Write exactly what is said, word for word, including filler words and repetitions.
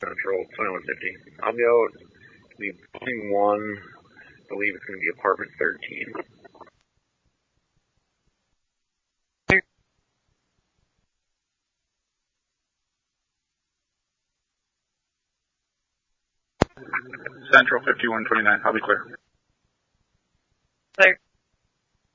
Central, twenty-one fifty. I'll be out to be building one. I believe it's going to be apartment thirteen. Central fifty-one twenty-nine, I'll be clear. Clear.